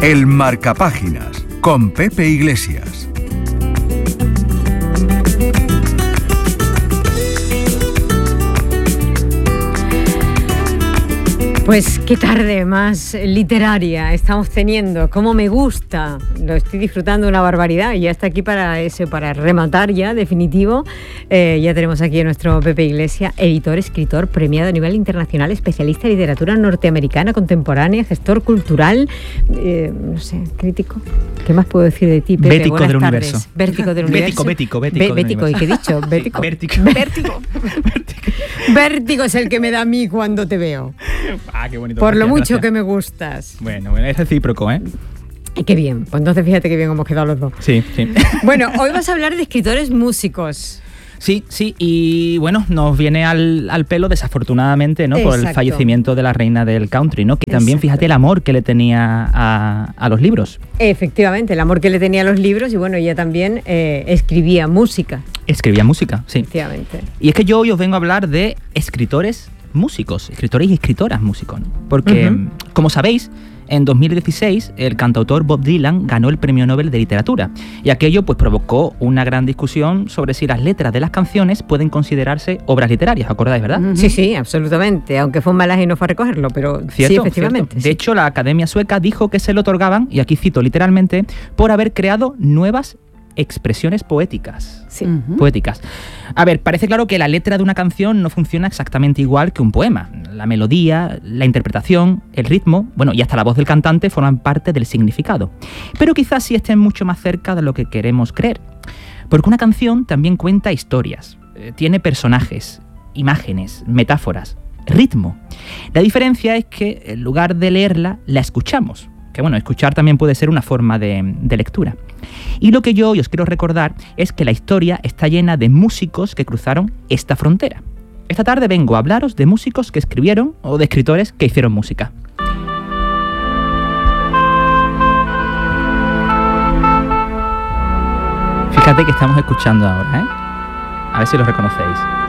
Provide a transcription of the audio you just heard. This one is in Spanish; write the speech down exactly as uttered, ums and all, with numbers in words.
El Marcapáginas, con Pepe Iglesias. Pues qué tarde más literaria estamos teniendo, cómo me gusta, lo estoy disfrutando una barbaridad y ya está aquí para eso, para rematar ya, definitivo. Eh, ya tenemos aquí a nuestro Pepe Iglesias, editor, escritor, premiado a nivel internacional, especialista en literatura norteamericana contemporánea, gestor cultural, eh, no sé, crítico. ¿Qué más puedo decir de ti, Pepe? Bético Buenas del tardes. universo. Bético del universo. Bético, bético, bético. Bé- bético, ¿y qué he dicho? Bético. Vértigo. Vértigo. Vértigo es el que me da a mí cuando te veo. Ah, qué bonito. Por lo Gracias, mucho gracias. que me gustas. Bueno, bueno, es recíproco, ¿eh? Y qué bien. Pues entonces fíjate qué bien hemos quedado los dos. Sí, sí. Bueno, hoy vas a hablar de escritores músicos. Sí, sí, y bueno, nos viene al, al pelo desafortunadamente, ¿no? Por el Exacto. fallecimiento de la reina del country, ¿no? Que también, Exacto. fíjate, el amor que le tenía a, a los libros. Efectivamente, el amor que le tenía a los libros y bueno, ella también eh, escribía música. Escribía música, sí. Efectivamente. Y es que yo hoy os vengo a hablar de escritores músicos, escritores y escritoras músicos, ¿no? Porque, Ujú. como sabéis, en dos mil dieciséis el cantautor Bob Dylan ganó el Premio Nobel de Literatura y aquello pues provocó una gran discusión sobre si las letras de las canciones pueden considerarse obras literarias, ¿acordáis, verdad? Ujú. Sí, sí, absolutamente. Aunque fue un malaje y no fue a recogerlo, pero ¿Cierto? sí, efectivamente. ¿Cierto? De hecho, la Academia Sueca dijo que se lo otorgaban, y aquí cito literalmente, por haber creado nuevas expresiones poéticas. Sí. Ujú. Poéticas. A ver, parece claro que la letra de una canción no funciona exactamente igual que un poema. La melodía, la interpretación, el ritmo, bueno, y hasta la voz del cantante forman parte del significado. Pero quizás sí estén mucho más cerca de lo que queremos creer. Porque una canción también cuenta historias, eh, tiene personajes, imágenes, metáforas, ritmo. La diferencia es que en lugar de leerla, la escuchamos. Que bueno, escuchar también puede ser una forma de, de lectura. Y lo que yo hoy os quiero recordar es que la historia está llena de músicos que cruzaron esta frontera. Esta tarde vengo a hablaros de músicos que escribieron o de escritores que hicieron música. Fíjate que estamos escuchando ahora, ¿eh? A ver si lo reconocéis.